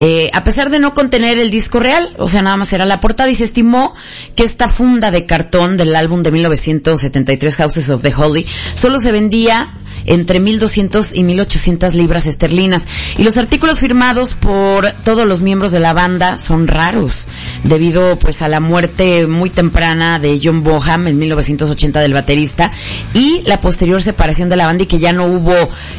A pesar de no contener el disco real, o sea, nada más era la portada, y se estimó que esta funda de cartón del álbum de 1973, Houses of the Holy, solo se vendía entre 1,200 y 1,800 libras esterlinas. Y los artículos firmados por todos los miembros de la banda son raros, debido pues a la muerte muy temprana de John Bonham en 1980 del baterista, y la posterior separación de la banda, y que ya no hubo,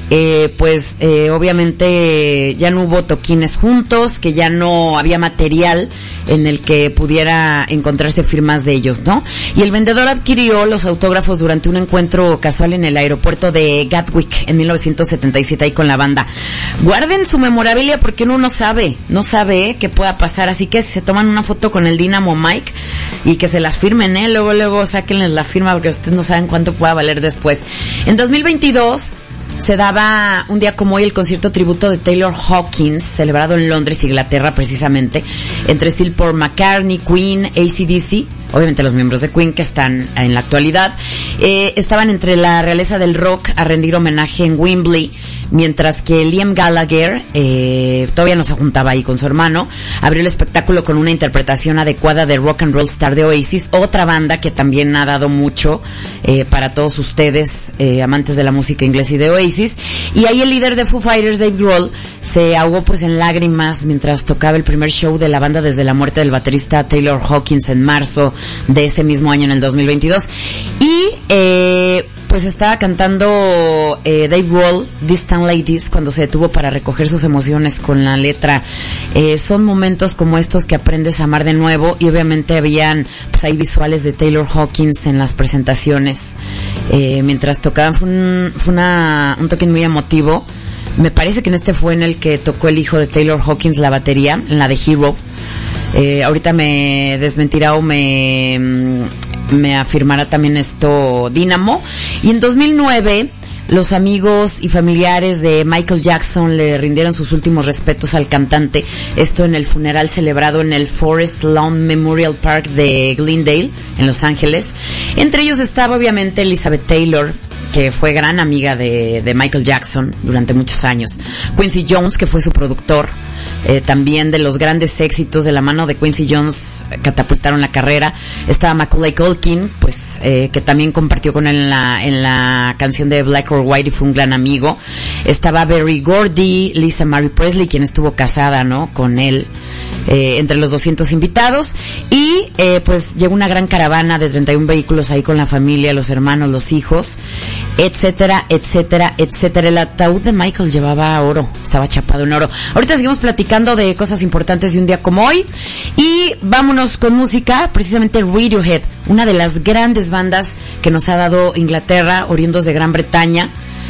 obviamente ya no hubo toquines juntos, que ya no había material en el que pudiera encontrarse firmas de ellos, ¿no? Y el vendedor adquirió los autógrafos durante un encuentro casual en el aeropuerto de Gatwick en 1977 ahí con la banda. Guarden su memorabilia porque uno no sabe qué pueda pasar, así que si se toman una foto con el Dynamo Mike y que se las firmen, luego sáquenles la firma porque ustedes no saben cuánto pueda valer después. En 2022 se daba un día como hoy el concierto tributo de Taylor Hawkins, celebrado en Londres, Inglaterra, precisamente, entre Steel Paul McCartney, Queen, AC/DC, obviamente los miembros de Queen que están en la actualidad, estaban entre la realeza del rock a rendir homenaje en Wembley, mientras que Liam Gallagher, todavía no se juntaba ahí con su hermano, abrió el espectáculo con una interpretación adecuada de Rock and Roll Star de Oasis, otra banda que también ha dado mucho para todos ustedes, amantes de la música inglesa y de Oasis. Y ahí el líder de Foo Fighters, Dave Grohl, se ahogó pues en lágrimas mientras tocaba el primer show de la banda desde la muerte del baterista Taylor Hawkins en marzo de ese mismo año, en el 2022. Y pues estaba cantando Dave Grohl, Distant Ladies, cuando se detuvo para recoger sus emociones con la letra. Son momentos como estos que aprendes a amar de nuevo, y obviamente habían pues ahí visuales de Taylor Hawkins en las presentaciones mientras tocaban. Fue un toque muy emotivo. Me parece que en este fue en el que tocó el hijo de Taylor Hawkins la batería, en la de Hero. Ahorita me desmentirá o me afirmará también esto Dynamo. Y en 2009 los amigos y familiares de Michael Jackson le rindieron sus últimos respetos al cantante, esto en el funeral celebrado en el Forest Lawn Memorial Park de Glendale, en Los Ángeles. Entre ellos estaba obviamente Elizabeth Taylor, que fue gran amiga de Michael Jackson durante muchos años, Quincy Jones, que fue su productor, también de los grandes éxitos de la mano de Quincy Jones catapultaron la carrera. Estaba Macaulay Culkin, pues que también compartió con él en la canción de Black or White y fue un gran amigo. Estaba Berry Gordy, Lisa Marie Presley, quien estuvo casada, ¿no?, con él, entre los 200 invitados. Y pues llegó una gran caravana de 31 vehículos ahí con la familia, los hermanos, los hijos, etcétera, etcétera, etcétera. El ataúd de Michael llevaba oro, estaba chapado en oro. Ahorita seguimos platicando de cosas importantes de un día como hoy, y vámonos con música, precisamente Radiohead, una de las grandes bandas que nos ha dado Inglaterra, oriundos de Gran Bretaña,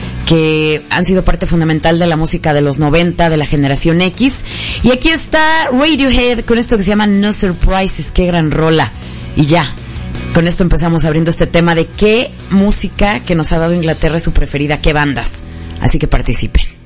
que han sido parte fundamental de la música de los 90, de la generación X. Y aquí está Radiohead con esto que se llama No Surprises. Qué gran rola. Y ya, con esto empezamos abriendo este tema de qué música que nos ha dado Inglaterra es su preferida, qué bandas. Así que participen.